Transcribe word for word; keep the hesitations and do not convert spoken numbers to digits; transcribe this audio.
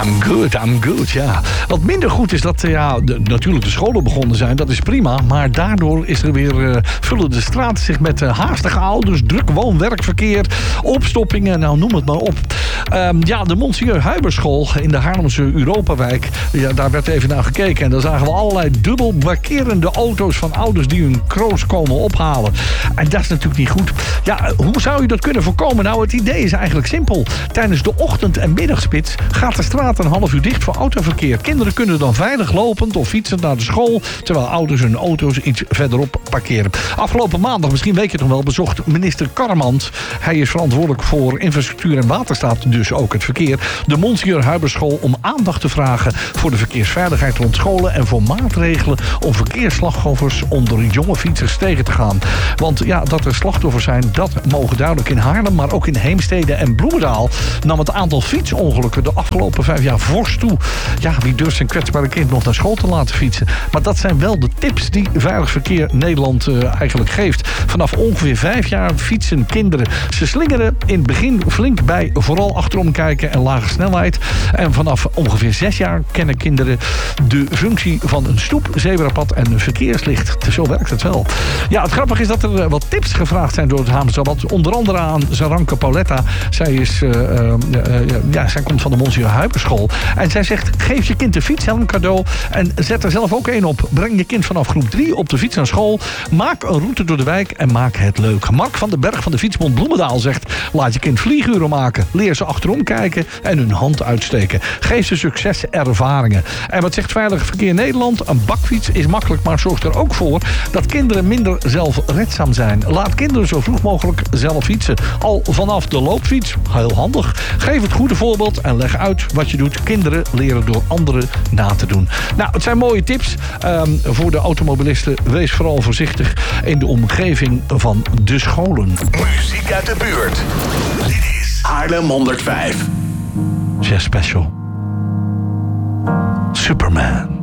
I'm good, I'm good, ja. Wat minder goed is dat ja, de, natuurlijk de scholen begonnen zijn. Dat is prima. Maar daardoor is er weer, uh, vullen de straten zich met uh, haastige ouders, druk woon-werkverkeer, opstoppingen, nou noem het maar op. Um, ja, de Monsieur Huiberschool in de Haarlemse Europawijk. Ja, daar werd even naar gekeken. En daar zagen we allerlei dubbel parkerende auto's van ouders die hun kroos komen ophalen. En dat is natuurlijk niet goed. Ja, hoe zou je dat kunnen voorkomen? Nou, het idee is eigenlijk simpel. Tijdens de ochtend- en middagspits gaat de straat een half uur dicht voor autoverkeer. Kinderen kunnen dan veilig lopend of fietsend naar de school, terwijl ouders hun auto's iets verderop parkeren. Afgelopen maandag, misschien weet je het nog wel, bezocht minister Karremans. Hij is verantwoordelijk voor infrastructuur en waterstaat, dus ook het verkeer. De Monsieur Huiberschool om aandacht te vragen voor de verkeersveiligheid rond scholen en voor maatregelen om verkeersslachtoffers onder jonge fietsers tegen te gaan. Want ja, dat er slachtoffers zijn, dat mogen duidelijk. In Haarlem, maar ook in Heemstede en Bloemendaal nam het aantal fietsongelukken de afgelopen vijf jaar fors toe. Ja, wie durft zijn kwetsbare kind nog naar school te laten fietsen? Maar dat zijn wel de tips die Veilig Verkeer Nederland uh, eigenlijk geeft. Vanaf ongeveer vijf jaar fietsen kinderen. Ze slingeren in het begin flink bij vooral achterom kijken en lage snelheid. En vanaf ongeveer zes jaar kennen kinderen de functie van een stoep, zebrapad en een verkeerslicht. Zo werkt het wel. Ja, het grappige is dat er wat tips gevraagd zijn door het Haarlemse Dagblad. Onder andere aan Zaranke Pauletta. Zij, is, uh, uh, uh, ja, zij komt van de Monsieur Huiberschool. En zij zegt, geef je kind de fietshelm cadeau en zet er zelf ook één op. Breng je kind vanaf groep drie op de fiets naar school. Maak een route door de wijk en maak het leuk. Mark van den Berg van de Fietsbond Bloemendaal zegt, laat je kind vlieguren maken. Leer ze achterom kijken en hun hand uitsteken. Geef ze succeservaringen. En wat zegt Veilig Verkeer Nederland? Een bakfiets is makkelijk, maar zorgt er ook voor dat kinderen minder zelfredzaam zijn. Laat kinderen zo vroeg mogelijk zelf fietsen. Al vanaf de loopfiets. Heel handig. Geef het goede voorbeeld en leg uit wat je doet. Kinderen leren door anderen na te doen. Nou, het zijn mooie tips um, voor de automobilisten. Wees vooral voorzichtig in de omgeving van de scholen. Muziek uit de buurt. Dit is Haarlem honderdvijf. Jazz Special. Superman.